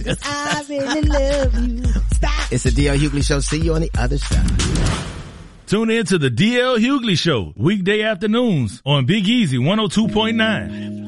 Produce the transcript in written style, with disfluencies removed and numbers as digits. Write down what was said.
I really love you. Stop. It's the DL Hughley Show. See you on the other side. Tune in to the DL Hughley Show, weekday afternoons on Big Easy 102.9.